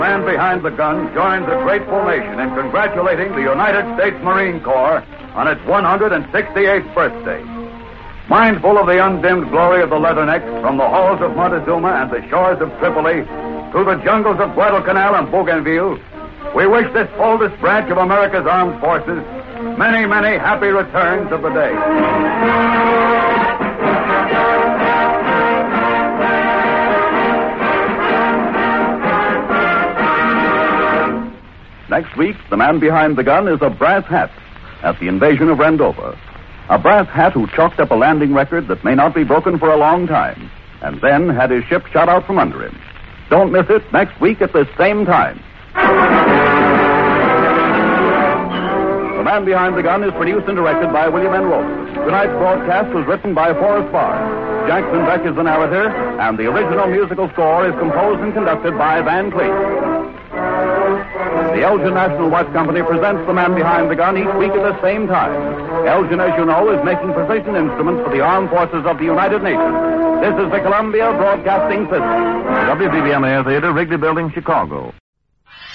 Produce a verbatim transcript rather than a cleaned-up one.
Man behind the gun joins a grateful nation in congratulating the United States Marine Corps on its one hundred sixty-eighth birthday. Mindful of the undimmed glory of the Leathernecks from the halls of Montezuma and the shores of Tripoli through the jungles of Guadalcanal and Bougainville, we wish this oldest branch of America's armed forces many, many happy returns of the day. Next week, the man behind the gun is a brass hat at the invasion of Rendova. A brass hat who chalked up a landing record that may not be broken for a long time, and then had his ship shot out from under him. Don't miss it next week at this same time. The Man Behind the Gun is produced and directed by William N. Rhodes. Tonight's broadcast was written by Forrest Barr. Jackson Beck is the narrator, and the original musical score is composed and conducted by Van Cleef. The Elgin National Watch Company presents The Man Behind the Gun each week at the same time. Elgin, as you know, is making precision instruments for the armed forces of the United Nations. This is the Columbia Broadcasting System. W B B M Air Theater, Wrigley Building, Chicago.